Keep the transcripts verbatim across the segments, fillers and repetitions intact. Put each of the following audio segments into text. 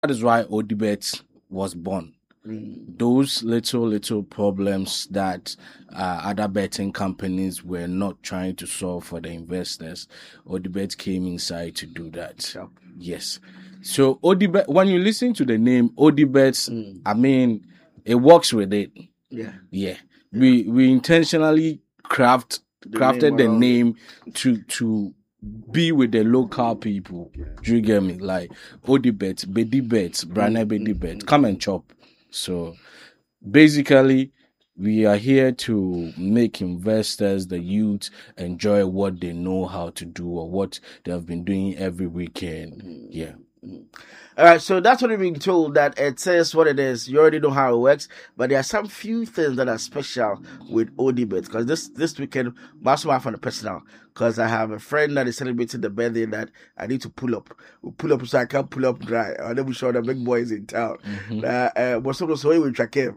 That is why Odibet was born. Mm. Those little, little problems that uh, other betting companies were not trying to solve for the investors, Odibet came inside to do that. Yep. Yes. So Odibet, when you listen to the name Odibet, mm. I mean, it works with it. Yeah. Yeah. yeah. We we intentionally craft the crafted name the name it. to to be with the local people. Do you get me? Like Odibet, Bedibet, Brane Bedibet, come and chop. So basically, we are here to make investors, the youth, enjoy what they know how to do or what they have been doing every weekend. Yeah. All right, so that's what we've been told, that it says what it is. You already know how it works, but there are some few things that are special with Odibet, because this this weekend, most of on the personal, because I have a friend that is celebrating the birthday that I need to pull up. We pull up so I can't pull up dry. And then we show the big boys in town. Mm-hmm. Uh, uh, but some of we track him.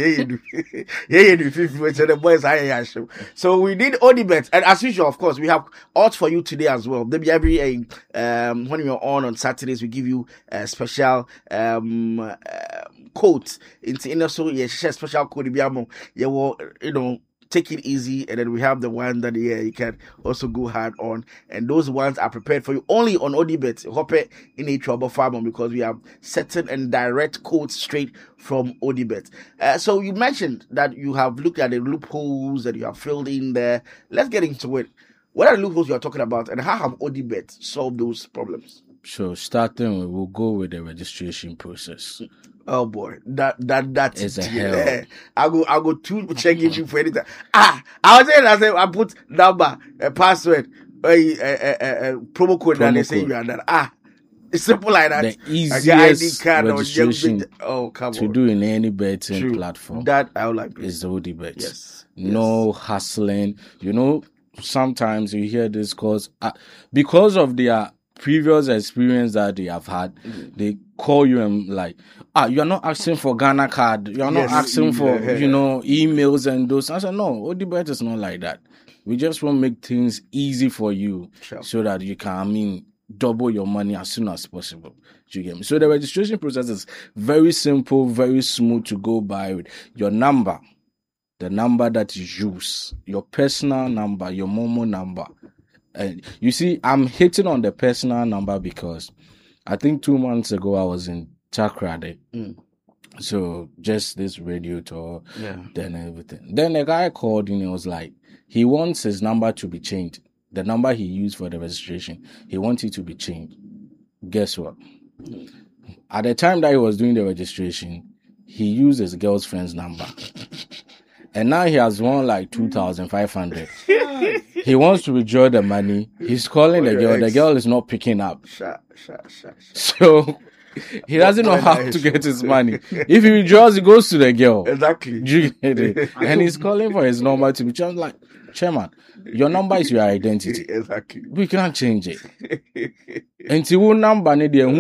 Yeah, the boys are So we need Odibet, and as usual, of course, we have odds for you today as well. Maybe every um when you're on on Saturdays, we give you a special um uh, quote. In so yeah, special code. You will, you know. Take it easy, and then we have the one that yeah you can also go hard on, and those ones are prepared for you only on Odibet. Hope in a trouble farm because we have certain and direct codes straight from Odibet. Uh, so you mentioned that you have looked at the loopholes that you have filled in there. Let's get into it. What are the loopholes you are talking about, and how have Odibet solved those problems? So starting, we'll go with the registration process. Oh boy, that that that is a hell. I go I go to check you for anything. Ah, I was saying I said I put number, a password, a, a, a, a promo code, promo and they say you are that. Ah, it's simple like that. The easiest I D registration oh, come to on. do in any betting True. platform. That I would like is the Odibet. Yes. No yes. hustling. You know, sometimes you hear this cause uh, because of their previous experience that they have had, mm. they call you and like, ah, you're not asking for Ghana card, you're not yes, asking for, yeah. you know, emails and those. I said, no, Odibet is not like that. We just want to make things easy for you sure. so that you can, I mean, double your money as soon as possible. Do you get me? So the registration process is very simple, very smooth to go by with your number, the number that you use, your personal number, your Momo number. And you see, I'm hitting on the personal number because I think two months ago I was in Takoradi. Mm. So just this radio tour, yeah. then everything. Then a guy called and he was like, he wants his number to be changed. The number he used for the registration, he wants it to be changed. Guess what? Mm. At the time that he was doing the registration, he used his girlfriend's number. And now he has won like two thousand five hundred. He wants to withdraw the money. He's calling the girl. The girl is not picking up. Shut, shut, shut, shut. So he doesn't know how to get his money. If he withdraws, he goes to the girl. Exactly. Do you get it? And he's calling for his number to be changed. Like, Chairman, your number is your identity. Exactly. We can't change it. Until number,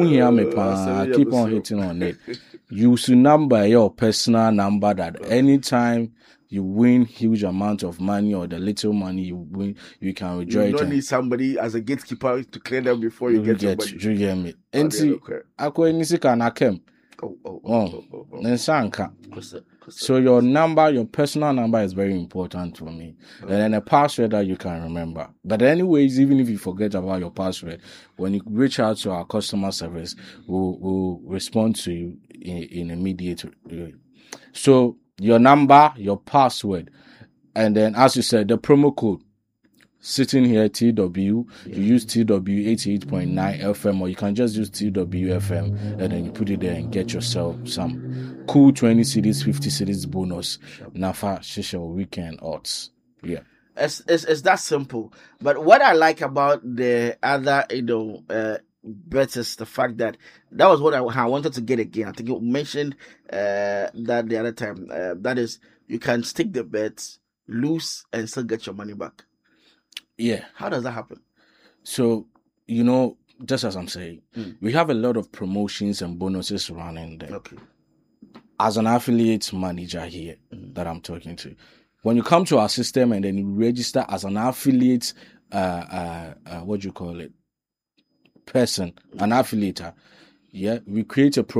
keep on hitting on it. Use number, your personal number, that anytime you win huge amount of money or the little money you win, you can withdraw it. You don't need somebody as a gatekeeper to clear them before you, you get, get your money. You get me? And see, ako enisi ka na kem. Oh, oh, oh, oh, oh. So your number, your personal number is very important for me. Oh. And then a password that you can remember. But anyways, even if you forget about your password, when you reach out to our customer service, we'll, we'll respond to you in, in immediate way. So your number, your password, and then as you said, the promo code. Sitting here, T W, yeah. You use T W eighty-eight point nine F M, or you can just use T W F M, and then you put it there and get yourself some cool twenty cedis, fifty cedis bonus. Nafa Shisha weekend odds. Yeah. It's, it's, it's that simple. But what I like about the other, you know, uh, bets is the fact that that was what I, I wanted to get again. I think you mentioned uh, that the other time. Uh, that is, you can stick the bets, lose, and still get your money back. Yeah. How does that happen? So, you know, just as I'm saying, mm. we have a lot of promotions and bonuses running there. Okay. As an affiliate manager here mm. that I'm talking to, when you come to our system and then you register as an affiliate, uh, uh, uh what do you call it, person, mm. an affiliator, Yeah, we create a